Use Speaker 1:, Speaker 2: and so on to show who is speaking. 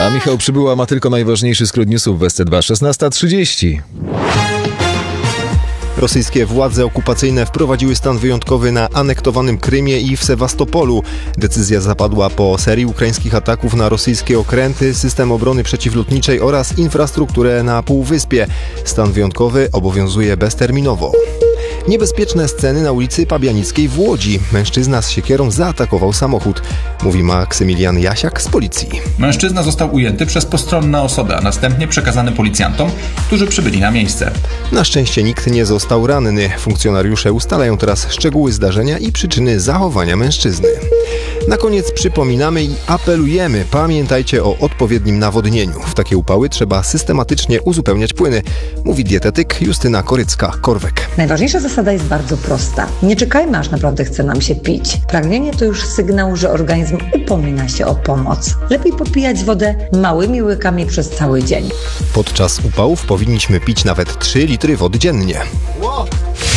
Speaker 1: A Michał Przybyła ma tylko najważniejszy skrót newsów w SC2, 16:30.
Speaker 2: Rosyjskie władze okupacyjne wprowadziły stan wyjątkowy na anektowanym Krymie i w Sewastopolu. Decyzja zapadła po serii ukraińskich ataków na rosyjskie okręty, system obrony przeciwlotniczej oraz infrastrukturę na półwyspie. Stan wyjątkowy obowiązuje bezterminowo. Niebezpieczne sceny na ulicy Pabianickiej w Łodzi. Mężczyzna z siekierą zaatakował samochód, mówi Maksymilian Jasiak z policji.
Speaker 3: Mężczyzna został ujęty przez postronne osoby, a następnie przekazany policjantom, którzy przybyli na miejsce.
Speaker 2: Na szczęście nikt nie został ranny. Funkcjonariusze ustalają teraz szczegóły zdarzenia i przyczyny zachowania mężczyzny. Na koniec przypominamy i apelujemy, pamiętajcie o odpowiednim nawodnieniu. W takie upały trzeba systematycznie uzupełniać płyny, mówi dietetyk Justyna Korycka-Korwek.
Speaker 4: Najważniejsza zasada jest bardzo prosta. Nie czekajmy, aż naprawdę chce nam się pić. Pragnienie to już sygnał, że organizm upomina się o pomoc. Lepiej popijać wodę małymi łykami przez cały dzień.
Speaker 2: Podczas upałów powinniśmy pić nawet 3 litry wody dziennie.